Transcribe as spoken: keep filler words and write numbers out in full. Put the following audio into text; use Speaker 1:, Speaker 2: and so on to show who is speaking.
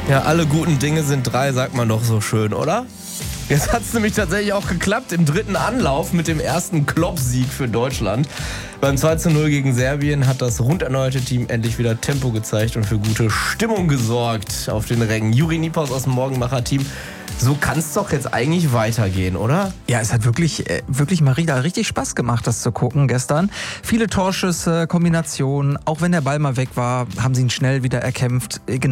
Speaker 1: Ja, alle guten Dinge sind drei, sagt man doch so schön, oder? Jetzt hat es nämlich tatsächlich auch geklappt im dritten Anlauf mit dem ersten Klopp-Sieg für Deutschland. Beim zwei zu null gegen Serbien hat das rund erneuerte Team endlich wieder Tempo gezeigt und für gute Stimmung gesorgt auf den Rängen. Juri Niepaus aus dem Morgenmacher-Team. So kann es doch jetzt eigentlich weitergehen, oder?
Speaker 2: Ja, es hat wirklich, äh, wirklich mal richtig, richtig Spaß gemacht, das zu gucken gestern. Viele Torschüsse, Kombinationen. Auch wenn der Ball mal weg war, haben sie ihn schnell wieder erkämpft.